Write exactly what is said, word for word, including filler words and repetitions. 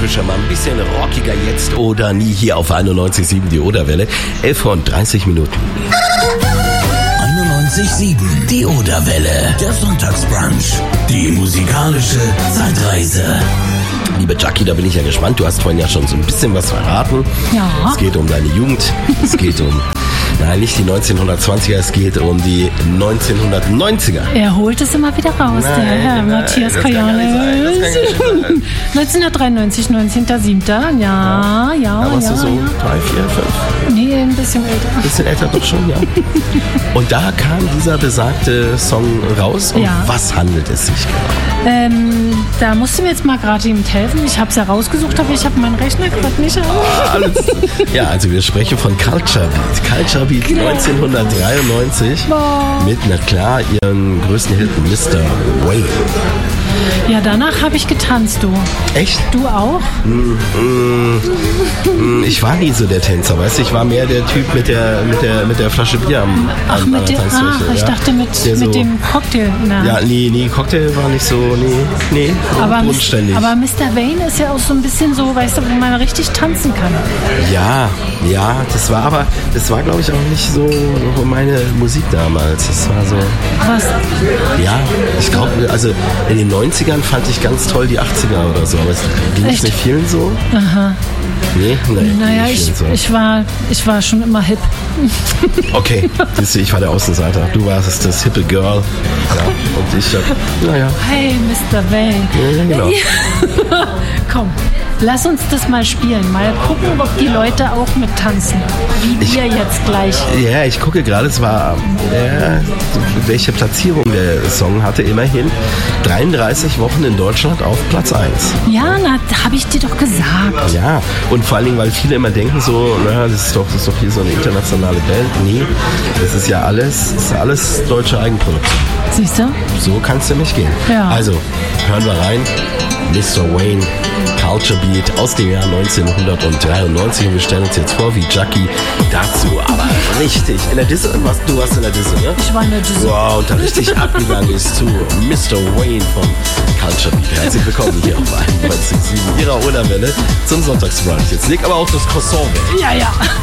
Fischer, mal ein bisschen rockiger jetzt oder nie hier auf einundneunzig Komma sieben die Oderwelle. elf und dreißig Minuten. einundneunzig Komma sieben die Oderwelle. Der Sonntagsbrunch. Die musikalische Zeitreise. Liebe Jackie, da bin ich ja gespannt. Du hast vorhin ja schon so ein bisschen was verraten. Ja. Es geht um deine Jugend. Es geht um, nein, nicht die neunzehnhundertzwanziger, es geht um die neunzehnhundertneunziger. Er holt es immer wieder raus, Nein, der Herr nein, Matthias das kann gar nicht sein, das kann gar nicht sein. neunzehnhundertdreiundneunzig, neunzehnter siebter Ja, ja, ja. Da warst ja, du so ja. drei, vier, fünf. Nee, ein bisschen älter. Bisschen älter doch schon, ja. Und da kam dieser besagte Song raus. Um Ja. was handelt es sich genau? Ähm, da musst du mir jetzt mal gerade eben helfen. Ich habe es ja rausgesucht, aber ich habe meinen Rechner gerade nicht auf. Alles. Ja, also wir sprechen von Culture Beat. Culture Beat neunzehnhundertdreiundneunzig mit, na klar, ihren größten Hit Mister Wayne. Ja, danach habe ich getanzt, du. Echt? Du auch? Ich war nie so der Tänzer, weißt du? Ich war mehr der Typ mit der, mit der, mit der Flasche Bier am, Ach, am mit dem, Tanzfläche, ach ich ja. dachte mit, Der mit so- dem Cocktail. Na. Ja, nee, nee, Cocktail war nicht so, nee, nee, aber, Mis- unständig. aber Mister Wayne ist ja auch so ein bisschen so, weißt du, wo man richtig tanzen kann. Ja, ja, das war aber, das war glaube ich auch nicht so meine Musik damals. Das war so, Was? ja, ich glaube, also in den neunzigern fand ich ganz toll die achtziger oder so, aber es ging Echt? es nicht vielen so. Aha. Nee, nee, Naja, nicht ich, vielen so. ich, war, ich war schon immer hip. Okay, siehst du, ich war der Außenseiter. Du warst das hippe Girl. Ja, und ich hab, naja, Hey, Mister Wayne. ja, genau. Komm, lass uns das mal spielen. Mal gucken, ob die Leute auch mittanzen. Wie wir jetzt gleich. Ja, ich gucke gerade, es war, äh, welche Platzierung der Song hatte. Immerhin dreiunddreißig Wochen in Deutschland auf Platz eins. Ja, na, da habe ich dir doch gesagt. Ja, und vor allen Dingen, weil viele immer denken so, naja, das ist doch, das ist doch hier so eine internationale Band. Nee, das ist ja alles, das ist alles deutsche Eigenproduktion. Siehst du? So kann es nämlich gehen. Ja. Also, hören wir rein. Mister Wayne, Culture Beat aus dem Jahr neunzehnhundertdreiundneunzig. Und wir stellen uns jetzt vor, wie Jackie dazu aber richtig in der Disse, was, du warst in der Disse, ne? Ich war in der Disse. Wow, und da richtig abgegangen ist zu Mister Wayne von Culture Beat. Herzlich willkommen hier auf einundneunzig Komma sieben Ihrer Oderwelle zum Sonntagsbrunch. Jetzt leg aber auch das Croissant weg. Ja, ja.